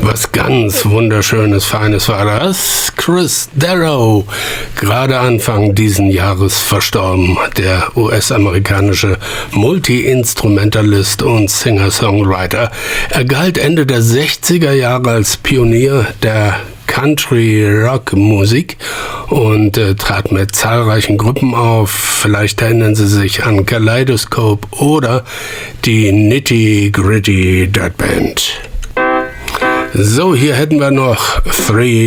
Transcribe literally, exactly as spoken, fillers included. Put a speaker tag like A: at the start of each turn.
A: Was ganz wunderschönes, feines war das. Chris Darrow, gerade Anfang diesen Jahres verstorben. Der U S-amerikanische Multi-Instrumentalist und Singer-Songwriter. Er galt Ende der sechziger Jahre als Pionier der Country-Rock-Musik und äh, trat mit zahlreichen Gruppen auf. Vielleicht erinnern Sie sich an Kaleidoscope oder die Nitty Gritty Dirt Band. So, hier hätten wir noch Three